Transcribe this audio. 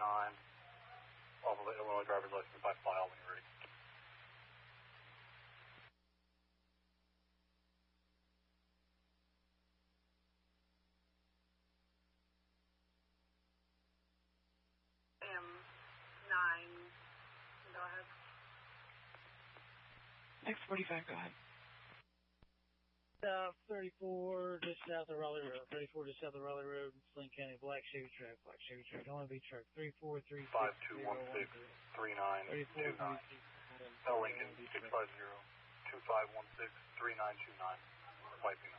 off of the Illinois driver's license by file when you're ready. M9, go ahead. X45, go ahead. 34 just south of Raleigh Road. 34 just south of Raleigh Road, Flint County, Black Chevy truck. OMB truck. 3436. 5216-3929. L Lincoln 650-2516-3929. Wiping